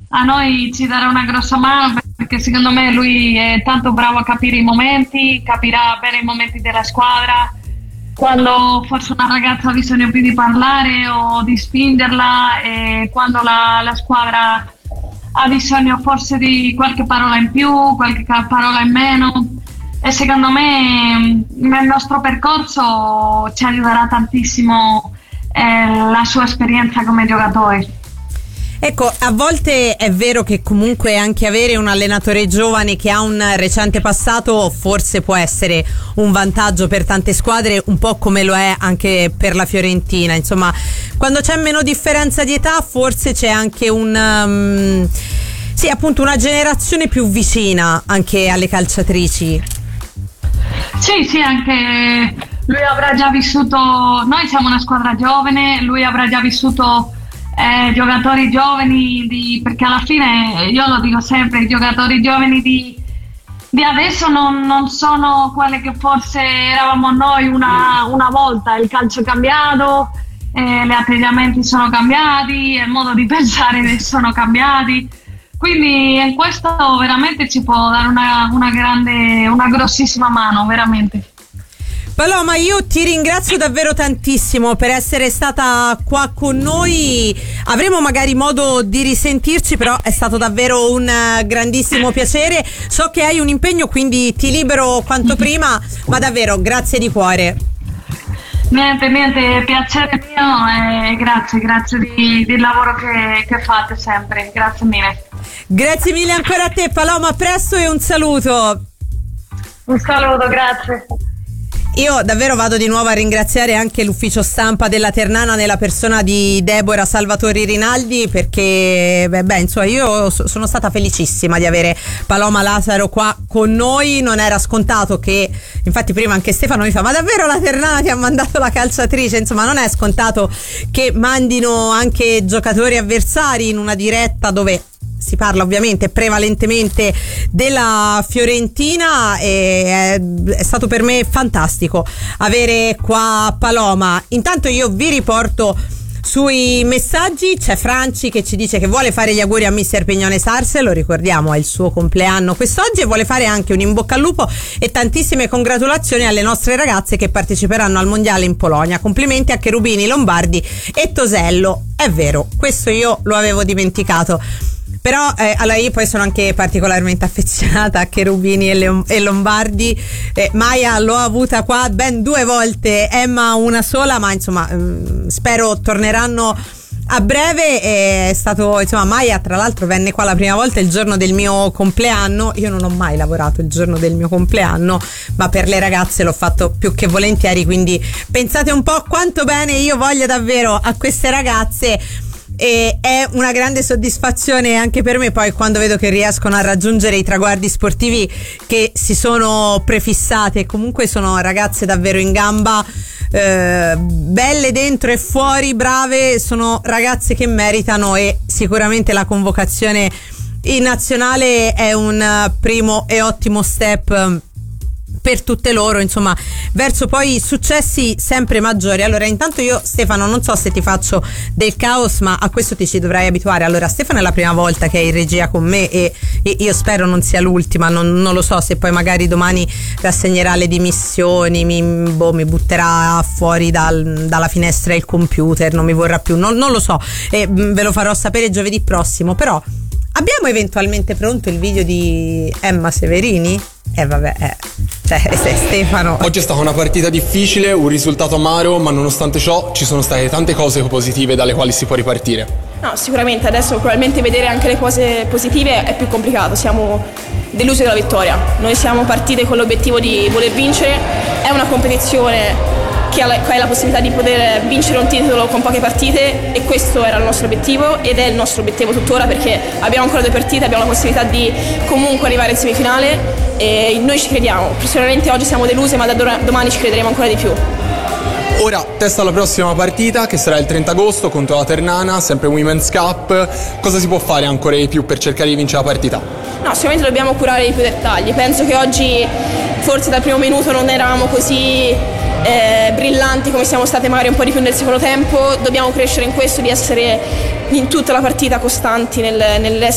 a noi ci darà una grossa mano perché secondo me lui è tanto bravo a capire i momenti, capirà bene i momenti della squadra. Quando forse una ragazza ha bisogno più di parlare o di spingerla e quando la squadra ha bisogno forse di qualche parola in più, qualche parola in meno. E secondo me nel nostro percorso ci aiuterà tantissimo la sua esperienza come giocatore. Ecco, a volte è vero che comunque anche avere un allenatore giovane che ha un recente passato forse può essere un vantaggio per tante squadre, un po' come lo è anche per la Fiorentina. Insomma, quando c'è meno differenza di età forse c'è anche sì, appunto una generazione più vicina anche alle calciatrici. Sì, anche lui avrà già vissuto, noi siamo una squadra giovane, lui avrà già vissuto giocatori giovani, perché alla fine, io lo dico sempre, i giocatori giovani di adesso non sono quelle che forse eravamo noi una volta. Il calcio è cambiato, gli atteggiamenti sono cambiati, il modo di pensare sono cambiati, quindi in questo veramente ci può dare una grossissima mano, veramente. Paloma, io ti ringrazio davvero tantissimo per essere stata qua con noi. Avremo magari modo di risentirci, però è stato davvero un grandissimo piacere. So che hai un impegno, quindi ti libero quanto prima, ma davvero grazie di cuore. Niente, piacere mio e grazie del lavoro che fate sempre. Grazie mille. Grazie mille ancora a te, Paloma, a presto e un saluto. Un saluto, grazie. Io davvero vado di nuovo a ringraziare anche l'ufficio stampa della Ternana nella persona di Deborah Salvatori Rinaldi, perché insomma io sono stata felicissima di avere Paloma Lazaro qua con noi. Non era scontato che, infatti prima anche Stefano mi fa: ma davvero la Ternana ti ha mandato la calciatrice? Insomma, non è scontato che mandino anche giocatori avversari in una diretta dove si parla ovviamente prevalentemente della Fiorentina, e è stato per me fantastico avere qua Paloma. Intanto io vi riporto sui messaggi. C'è Franci che ci dice che vuole fare gli auguri a mister Pignone Sarse, lo ricordiamo, è il suo compleanno quest'oggi, e vuole fare anche un in bocca al lupo e tantissime congratulazioni alle nostre ragazze che parteciperanno al mondiale in Polonia. Complimenti a Cherubini, Lombardi e Tosello. È vero, questo io lo avevo dimenticato. Però allora io poi sono anche particolarmente affezionata a Cherubini e Lombardi. Maia l'ho avuta qua ben 2 volte, Emma una sola, ma insomma spero torneranno a breve. È stato, insomma, Maia tra l'altro venne qua la prima volta il giorno del mio compleanno. Io non ho mai lavorato il giorno del mio compleanno, ma per le ragazze l'ho fatto più che volentieri, quindi pensate un po' quanto bene io voglia davvero a queste ragazze. E è una grande soddisfazione anche per me poi quando vedo che riescono a raggiungere i traguardi sportivi che si sono prefissate. Comunque sono ragazze davvero in gamba, belle dentro e fuori, brave, sono ragazze che meritano, e sicuramente la convocazione in nazionale è un primo e ottimo step per tutte loro, insomma, verso poi successi sempre maggiori. Allora, intanto io, Stefano, non so se ti faccio del caos, ma a questo ti ci dovrai abituare. Allora, Stefano è la prima volta che è in regia con me e io spero non sia l'ultima. Non lo so se poi magari domani rassegnerà le dimissioni, mi butterà fuori dalla finestra il computer, non mi vorrà più, non lo so, e ve lo farò sapere giovedì prossimo. Però abbiamo eventualmente pronto il video di Emma Severini? Stefano. Oggi è stata una partita difficile, un risultato amaro, ma nonostante ciò ci sono state tante cose positive dalle quali si può ripartire. No, sicuramente adesso probabilmente vedere anche le cose positive è più complicato, siamo delusi dalla vittoria. Noi siamo partite con l'obiettivo di voler vincere, è una competizione che hai la possibilità di poter vincere un titolo con poche partite, e questo era il nostro obiettivo ed è il nostro obiettivo tuttora, perché abbiamo ancora 2 partite, abbiamo la possibilità di comunque arrivare in semifinale e noi ci crediamo. Personalmente oggi siamo deluse, ma da domani ci crederemo ancora di più. Ora testa alla prossima partita, che sarà il 30 agosto contro la Ternana, sempre Women's Cup. Cosa si può fare ancora di più per cercare di vincere la partita? No, sicuramente dobbiamo curare i più dettagli. Penso che oggi forse dal primo minuto non eravamo così brillanti come siamo state magari un po' di più nel secondo tempo. Dobbiamo crescere in questo, di essere in tutta la partita costanti nell'essere